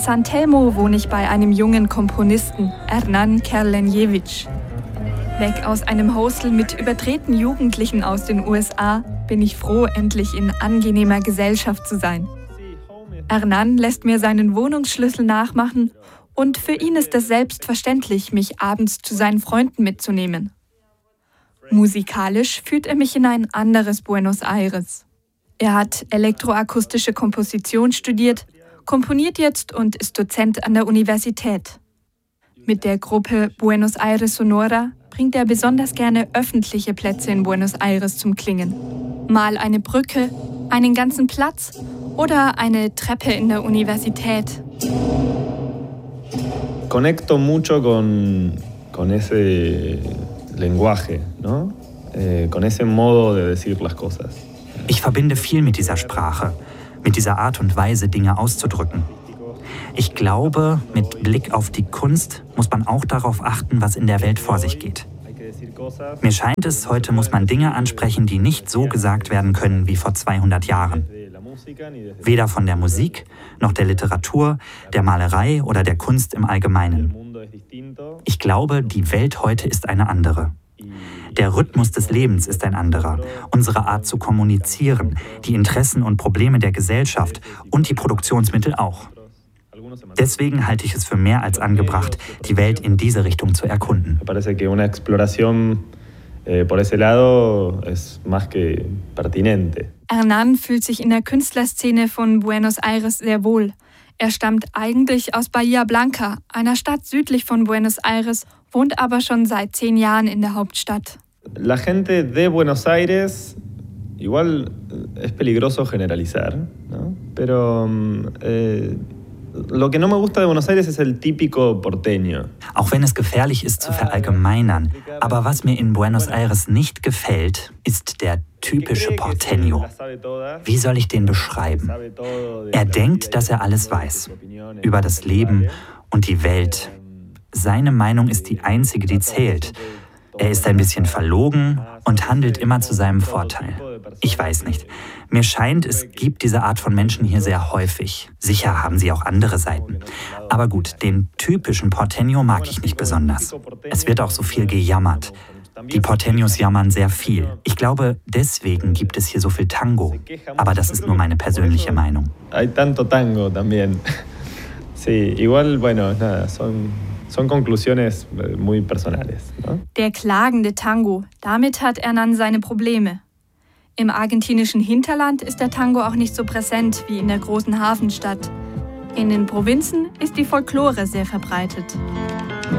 San Telmo wohne ich bei einem jungen Komponisten, Hernan Kerlenjewitsch. Weg aus einem Hostel mit überdrehten Jugendlichen aus den USA bin ich froh, endlich in angenehmer Gesellschaft zu sein. Hernan lässt mir seinen Wohnungsschlüssel nachmachen und für ihn ist es selbstverständlich, mich abends zu seinen Freunden mitzunehmen. Musikalisch führt er mich in ein anderes Buenos Aires. Er hat elektroakustische Komposition studiert, komponiert jetzt und ist Dozent an der Universität. Mit der Gruppe Buenos Aires Sonora bringt er besonders gerne öffentliche Plätze in Buenos Aires zum Klingen. Mal eine Brücke, einen ganzen Platz oder eine Treppe in der Universität. Conecto mucho con ese lenguaje, ¿no? Con ese modo de decir las cosas. Ich verbinde viel mit dieser Sprache, mit dieser Art und Weise, Dinge auszudrücken. Ich glaube, mit Blick auf die Kunst muss man auch darauf achten, was in der Welt vor sich geht. Mir scheint es, heute muss man Dinge ansprechen, die nicht so gesagt werden können wie vor 200 Jahren. Weder von der Musik, noch der Literatur, der Malerei oder der Kunst im Allgemeinen. Ich glaube, die Welt heute ist eine andere. Der Rhythmus des Lebens ist ein anderer. Unsere Art zu kommunizieren, die Interessen und Probleme der Gesellschaft und die Produktionsmittel auch. Deswegen halte ich es für mehr als angebracht, die Welt in diese Richtung zu erkunden. Hernan fühlt sich in der Künstlerszene von Buenos Aires sehr wohl. Er stammt eigentlich aus Bahía Blanca, einer Stadt südlich von Buenos Aires, wohnt aber schon seit 10 Jahren in der Hauptstadt. La gente de Buenos Aires, igual es peligroso generalizar, ¿no? Pero lo que no me gusta de Buenos Aires es el típico porteño. Auch wenn es gefährlich ist zu verallgemeinern, aber was mir in Buenos Aires nicht gefällt, ist der typische Porteño. Wie soll ich den beschreiben? Er denkt, dass er alles weiß. Über das Leben und die Welt. Seine Meinung ist die einzige, die zählt. Er ist ein bisschen verlogen und handelt immer zu seinem Vorteil. Ich weiß nicht. Mir scheint, es gibt diese Art von Menschen hier sehr häufig. Sicher haben sie auch andere Seiten. Aber gut, den typischen Porteño mag ich nicht besonders. Es wird auch so viel gejammert. Die Porteños jammern sehr viel. Ich glaube, deswegen gibt es hier so viel Tango. Aber das ist nur meine persönliche Meinung. Hay tanto tango también. Sí, igual, bueno, nada, son conclusiones muy personales, ¿no? Der klagende Tango, damit hat Hernan seine Probleme. Im argentinischen Hinterland ist der Tango auch nicht so präsent wie in der großen Hafenstadt. In den Provinzen ist die Folklore sehr verbreitet.